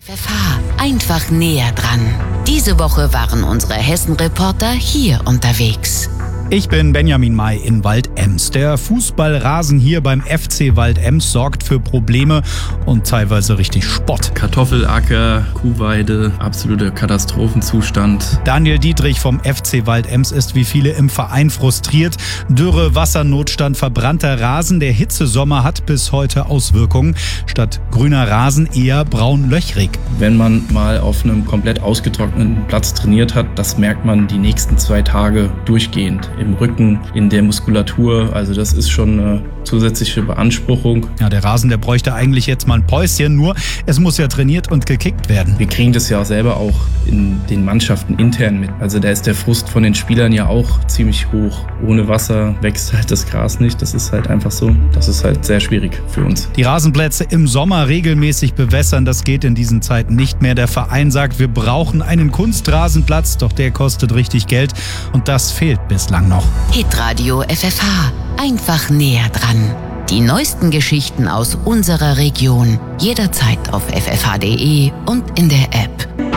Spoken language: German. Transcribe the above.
FFH, einfach näher dran. Diese Woche waren unsere Hessen-Reporter hier unterwegs. Ich bin Benjamin May in Waldems. Der Fußballrasen hier beim FC Waldems sorgt für Probleme und teilweise richtig Spott. Kartoffelacker, Kuhweide, absoluter Katastrophenzustand. Daniel Dietrich vom FC Waldems ist wie viele im Verein frustriert. Dürre, Wassernotstand, verbrannter Rasen. Der Hitzesommer hat bis heute Auswirkungen. Statt grüner Rasen eher braun-löchrig. Wenn man mal auf einem komplett ausgetrockneten Platz trainiert hat, das merkt man die nächsten 2 Tage durchgehend. Im Rücken, in der Muskulatur. Also das ist schon eine zusätzliche Beanspruchung. Ja, der Rasen, der bräuchte eigentlich jetzt mal ein Päuschen, nur es muss ja trainiert und gekickt werden. Wir kriegen das ja auch selber auch in den Mannschaften intern mit. Also da ist der Frust von den Spielern ja auch ziemlich hoch. Ohne Wasser wächst halt das Gras nicht. Das ist halt einfach so. Das ist halt sehr schwierig für uns. Die Rasenplätze im Sommer regelmäßig bewässern, das geht in diesen Zeiten nicht mehr. Der Verein sagt, wir brauchen einen Kunstrasenplatz, doch der kostet richtig Geld und das fehlt bislang noch. Hitradio FFH, einfach näher dran. Die neuesten Geschichten aus unserer Region, jederzeit auf ffh.de und in der App.